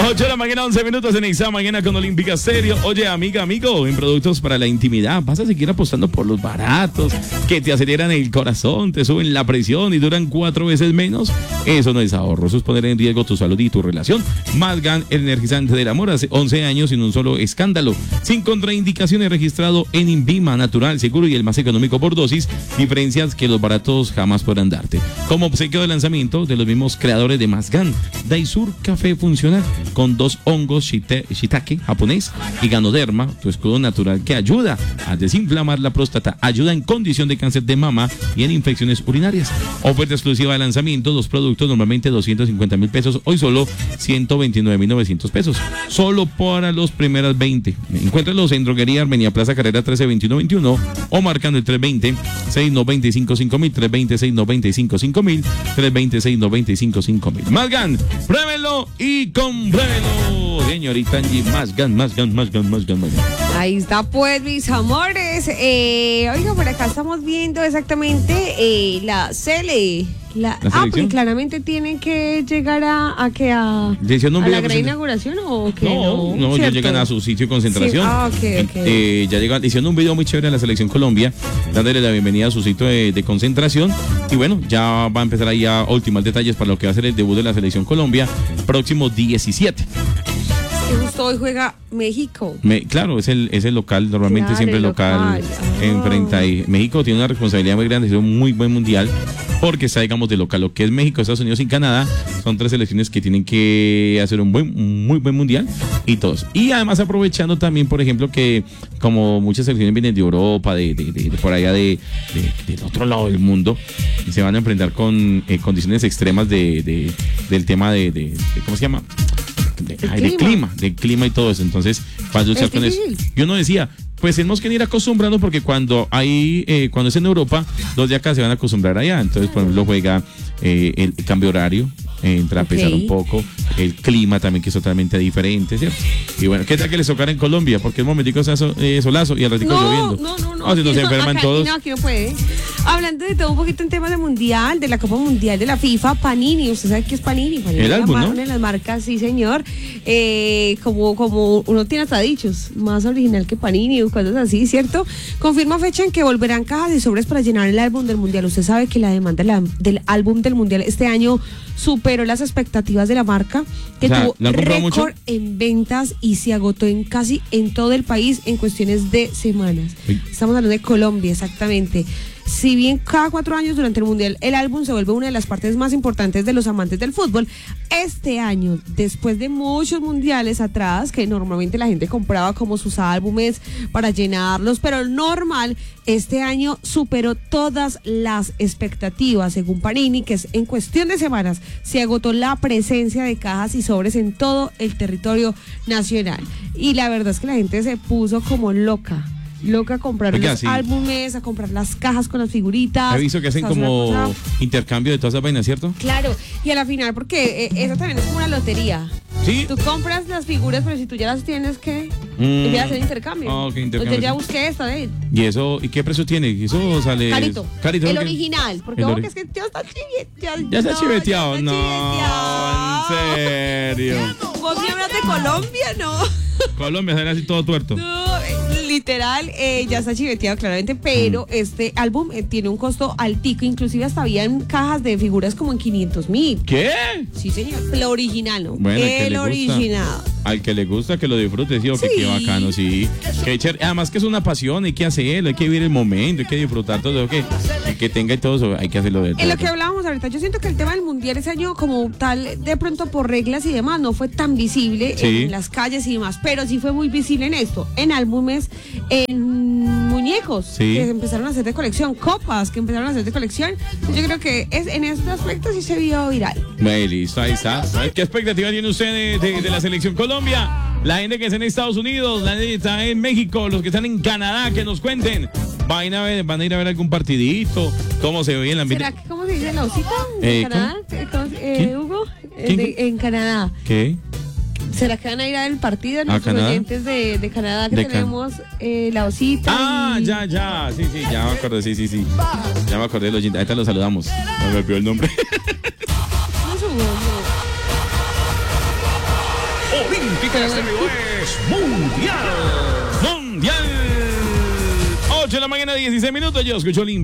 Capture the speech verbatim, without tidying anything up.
ocho de la mañana, once minutos en esta mañana con Olímpica Stereo. Oye, amiga, amigo, en productos para la intimidad, ¿vas a seguir apostando por los baratos que te aceleran el corazón, te suben la presión y duran cuatro veces menos? Eso no es ahorro, eso es poner en riesgo tu salud y tu relación. Mazgan, el energizante del amor, hace once años sin un solo escándalo, sin contraindicaciones, registrado en INVIMA, natural, seguro y el más económico por dosis, diferencias que los baratos jamás podrán darte. Como obsequio de lanzamiento de los mismos creadores de Mazgan, Daisur Café Funcional, con dos hongos shite, shiitake japonés y ganoderma, tu escudo natural que ayuda a desinflamar la próstata, ayuda en condición de cáncer de mama y en infecciones urinarias. Oferta exclusiva de lanzamiento, dos productos normalmente doscientos cincuenta mil pesos, hoy solo ciento veintinueve mil novecientos pesos, solo para los primeras veinte. Encuéntralos en Droguería Armenia, Plaza Carrera trece veintiuno veintiuno o marcando el tres veinte, seis noventa y cinco, cinco mil, tres veinte, seis noventa y cinco, cinco mil, tres veinte, seis noventa y cinco, cinco mil. Mazgan, pruébenlo y compruébenlo. Señorita Angie, Mazgan, Mazgan, Mazgan, Mazgan, Mazgan. Ahí está pues, mis amores. Eh, oiga, por acá estamos viendo exactamente eh, la Cele. La, ¿La ah, porque claramente tienen que llegar a, a, que a, a la gran inauguración o qué. No, no, no ya llegan a su sitio de concentración. Sí. Ah, okay, okay. Eh, ya llegan, hicieron un video muy chévere a la Selección Colombia, dándole la bienvenida a su sitio de, de concentración. Y bueno, ya va a empezar ahí a ultimar detalles para lo que va a ser el debut de la Selección Colombia, próximo diecisiete. Justo hoy juega México. Me, claro, es el, es el local, normalmente claro, siempre el local, local. Oh. enfrenta ahí. México tiene una responsabilidad muy grande, es un muy buen mundial, porque está, digamos, de local. Lo que es México, Estados Unidos y Canadá son tres selecciones que tienen que hacer un buen, un muy buen mundial y todos. Y además aprovechando también, por ejemplo, que como muchas selecciones vienen de Europa, de, de, de, de por allá de, de, del otro lado del mundo, y se van a enfrentar con eh, condiciones extremas de, de, del tema de, de, de, ¿cómo se llama? De, ay, clima. de clima, de clima y todo eso. Entonces, para luchar con eso. Yo no decía, pues tenemos que ir acostumbrando porque cuando hay, eh, cuando es en Europa, los de acá se van a acostumbrar allá. Entonces, por ejemplo, juega eh, el cambio horario, eh, entra okay. a pesar un poco, el clima también que es totalmente diferente, ¿cierto? Y bueno, ¿qué tal que les tocara en Colombia? Porque el momentico está so, eh, solazo y al ratico no, lloviendo. No, no, no. Oh, si no se enferman acá, todos. No, aquí no puede. Hablando de todo un poquito en temas de mundial, de la Copa Mundial, de la FIFA, Panini, usted sabe qué es Panini. Panini el álbum, ¿no? Una de las marcas, sí señor. Eh, como, como uno tiene hasta dichos, más original que Panini o cosas así, ¿cierto? Confirma fecha en que volverán cajas y sobres para llenar el álbum del Mundial. Usted sabe que la demanda la, del álbum del Mundial este año superó las expectativas de la marca, que o sea, tuvo récord en ventas y se agotó en casi en todo el país en cuestiones de semanas. Sí. Estamos hablando de Colombia, exactamente. Si bien cada cuatro años durante el Mundial el álbum se vuelve una de las partes más importantes de los amantes del fútbol, este año, después de muchos mundiales atrás, que normalmente la gente compraba como sus álbumes para llenarlos, pero normal, este año superó todas las expectativas, según Panini, que es en cuestión de semanas se agotó la presencia de cajas y sobres en todo el territorio nacional. Y la verdad es que la gente se puso como loca. Loca a comprar Oiga, los sí. álbumes, a comprar las cajas con las figuritas. He visto que hacen como intercambio de todas esas vainas, ¿cierto? Claro, y a la final, porque eh, eso también es como una lotería. Sí. Tú compras las figuras, pero si tú ya las tienes, ¿qué? Mm. Empiezas a hacer intercambio. Oh, okay, intercambio. Entonces ya busqué esta de ¿Y eso? ¿Y qué precio tiene? Eso sale... Carito. Carito el ¿no? original, porque el ojo ori... que es que ya está chiveteado. Ya está no, chiveteado. Ya está no, chiveteado. en serio. ¿Vos me hablas de Colombia, no? Colombia, será así todo tuerto. No, literal, eh, ya está chiveteado claramente, pero mm. este álbum eh, tiene un costo altico, inclusive hasta habían cajas de figuras como en quinientos mil. ¿Qué? Sí, señor, el original, ¿no? Bueno, el original. Al que le gusta, que lo disfrute, sí, o que sí. Qué bacano, sí. Qué chévere. Además que es una pasión, hay que hacerlo, hay que vivir el momento, hay que disfrutar todo lo que, que tenga y todo eso, hay que hacerlo de todo. En lo que hablábamos ahorita, yo siento que el tema del mundial ese año como tal, de pronto por reglas y demás, no fue tan visible sí. en las calles y demás, pero sí fue muy visible en esto, en álbumes, en muñecos sí. que empezaron a hacer de colección, copas que empezaron a hacer de colección. Yo creo que es en este aspecto sí se vio viral. Bueno, listo, ahí está. ¿Qué expectativa tiene usted de, de, de la selección Colombia? La gente que está en Estados Unidos, la gente que está en México, los que están en Canadá, que nos cuenten. ¿Van a, ver, van a ir a ver algún partidito? ¿Cómo se ve en la ambiente? ¿Será que cómo se dice la osita en eh, Canadá? ¿Cómo? Eh, Hugo, eh, de, en Canadá. ¿Qué? ¿Será que van a ir a ver el partido de nuestros oyentes de, de Canadá que de tenemos can... eh, la osita? Ah, y... ya, ya, sí, sí, ya me acordé, sí, sí, sí. Ya me acordé de los oyentes, ahorita los saludamos. No me olvidó el nombre. No subo, no. Olímpica Estéreo es mundial. Mundial. ocho de la mañana, dieciséis minutos. Yo escucho Olímpica.